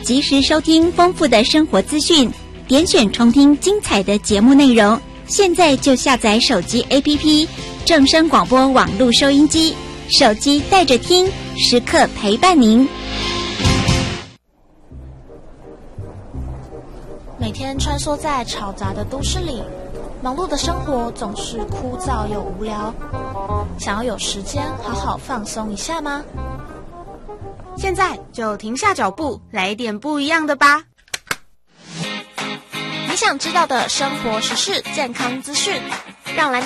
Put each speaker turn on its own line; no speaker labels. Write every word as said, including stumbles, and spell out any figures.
及时收听丰富的生活资讯，点选重听精彩的节目内容。现在就下载手机 A P P 正声广播网络收音机，手机带着听，时刻陪伴您。
每天穿梭在嘈杂的都市里，忙碌的生活总是枯燥又无聊。想要有时间好好放松一下吗？
现在就停下脚步，来点不一样的吧。
你想知道的生活时事、健康资讯，让蓝